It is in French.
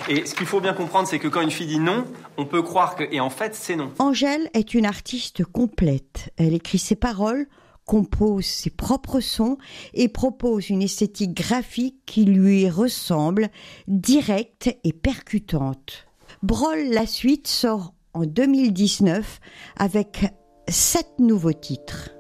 Et ce qu'il faut bien comprendre, c'est que quand une fille dit non, on peut croire que... Et en fait, c'est non. Angèle est une artiste complète. Elle écrit ses paroles, compose ses propres sons et propose une esthétique graphique qui lui ressemble, directe et percutante. Brol la suite sort en 2019 avec 7 nouveaux titres.